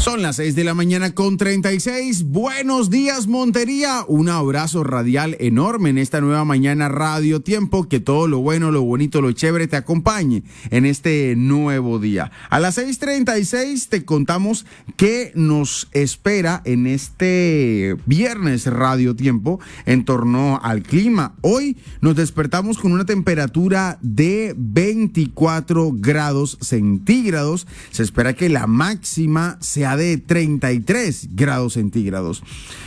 Son las 6 de la mañana con 36. Buenos días, Montería. Un abrazo radial enorme en esta nueva mañana Radio Tiempo. Que todo lo bueno, lo bonito, lo chévere te acompañe en este nuevo día. A las 6:36 te contamos qué nos espera en este viernes Radio Tiempo en torno al clima. Hoy nos despertamos con una temperatura de 24 grados centígrados. Se espera que la máxima sea de 33 grados centígrados.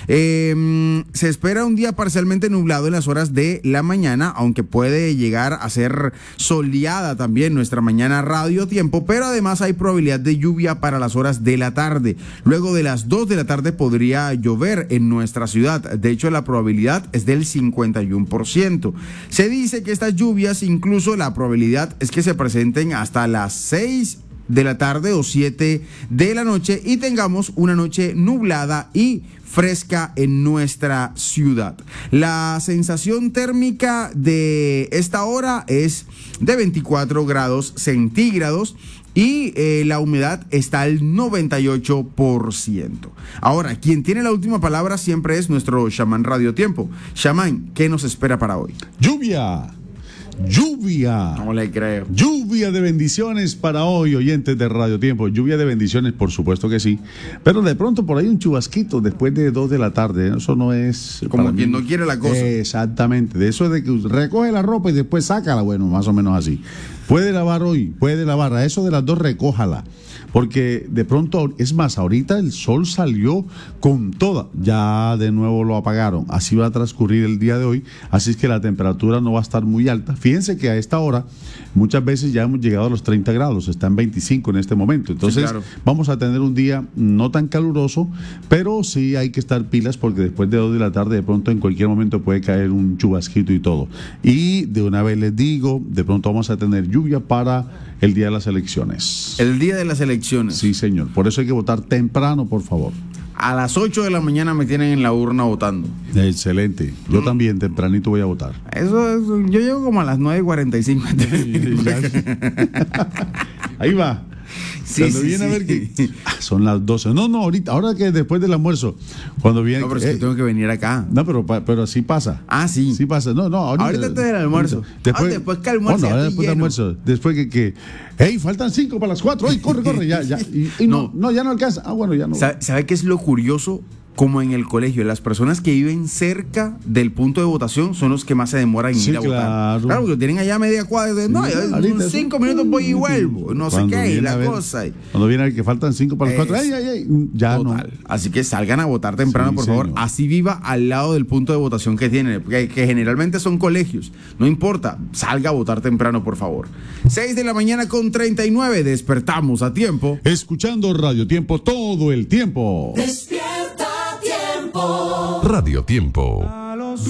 Se espera un día parcialmente nublado en las horas de la mañana, aunque puede llegar a ser soleada también nuestra mañana Radio Tiempo, pero además hay probabilidad de lluvia para las horas de la tarde. Luego de las 2 de la tarde podría llover en nuestra ciudad. De hecho, la probabilidad es del 51%. Se dice que estas lluvias, incluso la probabilidad es que se presenten hasta las 6 de la tarde o 7 de la noche y tengamos una noche nublada y fresca en nuestra ciudad. La sensación térmica de esta hora es de 24 grados centígrados y la humedad está al 98%. Ahora, quien tiene la última palabra siempre es nuestro chamán Radio Tiempo. Chamán, ¿qué nos espera para hoy? Lluvia. No le creo. Lluvia de bendiciones para hoy, oyentes de Radio Tiempo. Lluvia de bendiciones, por supuesto que sí. Pero de pronto por ahí un chubasquito después de 2 de la tarde. Eso no es... Como quien no quiere la cosa. Exactamente. De eso de que recoge la ropa y después sácala. Bueno, más o menos así. Puede lavar hoy, puede lavar. A eso de las 2 recójala. Porque de pronto, es más, ahorita el sol salió con toda. Ya de nuevo lo apagaron. Así va a transcurrir el día de hoy. Así es que la temperatura no va a estar muy alta. Fíjense que a esta hora muchas veces ya hemos llegado a los 30 grados. Está en 25 en este momento. Entonces, sí, claro, vamos a tener un día no tan caluroso, pero sí hay que estar pilas porque después de 2 de la tarde de pronto en cualquier momento puede caer un chubasquito y todo. Y de una vez les digo, de pronto vamos a tener lluvia para el día de las elecciones. El día de las elecciones. Sí, señor. Por eso hay que votar temprano, por favor. A las 8 de la mañana me tienen en la urna votando. Excelente. Yo también tempranito voy a votar. Eso, yo llego como a las 9:45. Ahí va. Sí, cuando sí, viene sí. A ver que son las 12. No, ahorita, ahora que después del almuerzo, cuando viene. No, pero es que tengo que venir acá. No, pero así pasa. Ah, sí. Sí pasa. No, ahorita antes del almuerzo. Después que almuerzo. Bueno, después del almuerzo. Después que hey, faltan 5 para las 4. Ay, corre, ya. Y no, ya no alcanza. Ah, bueno, ya no. ¿Sabe qué es lo curioso? Como en el colegio, las personas que viven cerca del punto de votación son los que más se demoran en ir a votar. Claro, porque tienen allá media cuadra. No, en 5 minutos voy y vuelvo. No sé qué, y la cosa. Cuando viene a ver que faltan 5 para las 4, ya total. No. Así que salgan a votar temprano, por favor. Así viva al lado del punto de votación que tienen, que generalmente son colegios. No importa, salga a votar temprano, por favor. 6 de la mañana con 39, despertamos a tiempo. Escuchando Radio Tiempo todo el tiempo. Despierta Tiempo. Radio Tiempo.